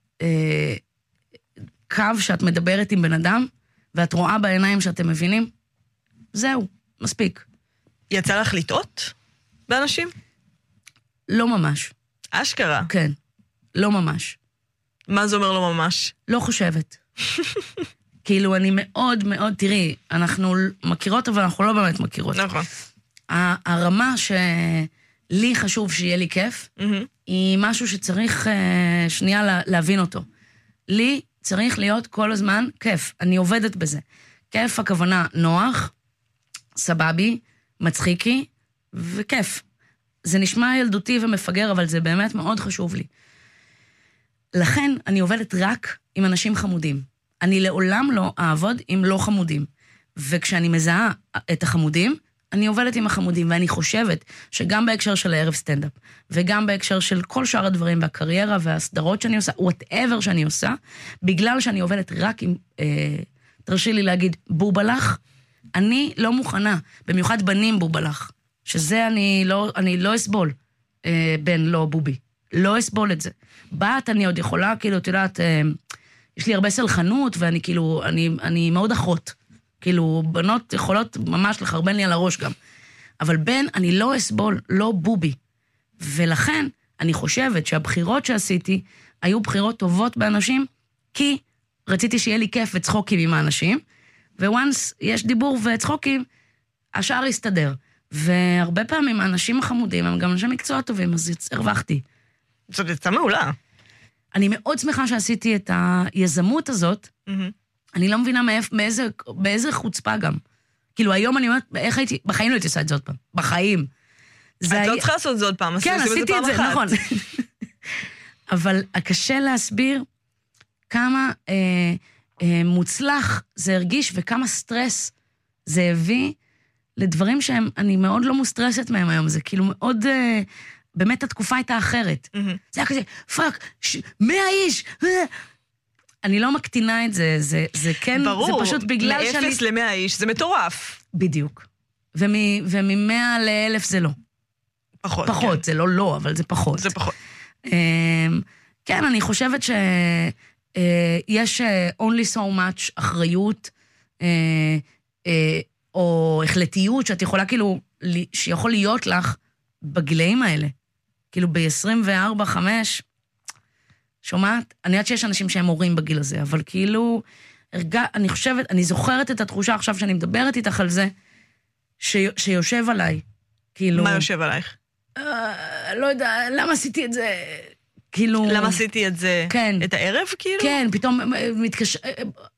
קו שאת מדברת עם בן אדם, ואת רואה בעיניים שאתם מבינים, זהו, מספיק. יצא לך לטעות באנשים? לא ממש. אשכרה? כן, לא ממש. מה זה אומר לא ממש? לא חושבת. כאילו, אני מאוד מאוד, תראי, אנחנו מכירות, אבל אנחנו לא באמת מכירות. נכון. הרמה שלי חשוב שיהיה לי כיף, היא משהו שצריך שנייה להבין אותו. לי צריך להיות כל הזמן כיף. אני עובדת בזה. כיף הכוונה נוח, סבבי, מצחיקי, וכיף. זה נשמע ילדותי ומפגר, אבל זה באמת מאוד חשוב לי. לכן אני עובדת רק עם אנשים חמודים. אני לעולם לא אעבוד עם לא חמודים. וכשאני מזהה את החמודים, אני עובדת עם החמודים, ואני חושבת שגם בהקשר של הערב סטנדאפ, וגם בהקשר של כל שאר הדברים, והקריירה והסדרות שאני עושה, whatever שאני עושה, בגלל שאני עובדת רק עם, אה, תרשי לי להגיד, בובלח, אני לא מוכנה, במיוחד בנים בובלח, שזה אני לא, אני לא אסבול, אה, בן לא בובי. לא אסבול את זה. בת אני עוד יכולה, כאילו, את יודעת, אה, יש לי הרבה סלחנות, ואני כאילו, אני, אני מאוד אחות. כאילו, בנות יכולות ממש לחרבן לי על הראש גם. אבל בן, אני לא אסבול, לא בובי. ולכן, אני חושבת שהבחירות שעשיתי, היו בחירות טובות באנשים, כי רציתי שיהיה לי כיף וצחוקים עם האנשים, וואנס יש דיבור וצחוקים, השאר יסתדר. והרבה פעמים האנשים החמודים, הם גם אנשי מקצוע טובים, אז הרווחתי. זאת יצאה מעולה. אני מאוד שמחה שעשיתי את היזמות הזאת, mm-hmm. אני לא מבינה מאיפ, באיזה, באיזה חוצפה גם. כאילו, היום אני אומרת, איך הייתי, בחיים לא הייתי עושה את זה עוד פעם. בחיים. את לא צריכה לעשות את זה עוד פעם, כן, עשיתי את זה, נכון. אבל קשה להסביר כמה אה, אה, מוצלח זה הרגיש, וכמה סטרס זה הביא לדברים שהם, אני מאוד לא מוסטרסת מהם היום, זה כאילו מאוד, אה, באמת התקופה הייתה אחרת. Mm-hmm. זה היה כזה, פאק, ש... מאה איש, אה, אני לא מקטינה את זה, זה, זה כן, ברור, זה פשוט בגלל שאני... מאפס למאה איש, זה מטורף. בדיוק. וממאה לאלף זה לא. פחות, פחות, כן. זה לא לא, אבל זה פחות. זה פחות. כן, אני חושבת שיש only so much אחריות, או החלטיות שאת יכולה כאילו, שיכול להיות לך בגילאים האלה. כאילו ב-עשרים וארבע חמש, שומעת? אני יודעת שיש אנשים שהם הורים בגיל הזה, אבל כאילו, הרגע, אני חושבת, אני זוכרת את התחושה עכשיו שאני מדברת איתך על זה, ש, שיושב עליי. כאילו... מה יושב עלייך? אה, לא יודע, למה עשיתי את זה? כאילו... למה עשיתי את זה? כן. את הערב, כאילו? כן, פתאום מתקשר...